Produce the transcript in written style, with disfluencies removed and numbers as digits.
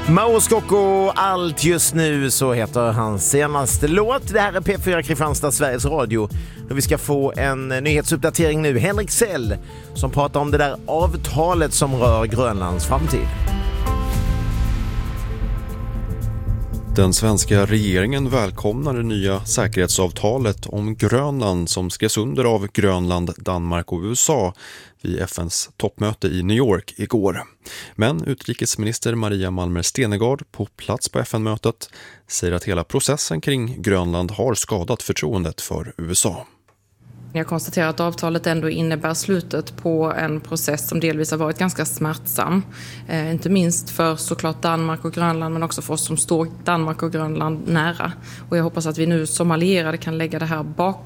Mauro Scocco, allt just nu, så heter hans senaste låt. Det här är P4 Kristianstad, Sveriges Radio. Och vi ska få en nyhetsuppdatering nu. Henrik Sell som pratar om det där avtalet som rör Grönlands framtid. Den svenska regeringen välkomnar det nya säkerhetsavtalet om Grönland som skrevs under av Grönland, Danmark och USA vid FNs toppmöte i New York igår. Men utrikesminister Maria Malmer Stenergard på plats på FN-mötet säger att hela processen kring Grönland har skadat förtroendet för USA. Jag konstaterar att avtalet ändå innebär slutet på en process som delvis har varit ganska smärtsam. Inte minst för såklart Danmark och Grönland, men också för oss som står Danmark och Grönland nära. Och jag hoppas att vi nu som allierade kan lägga det här bakom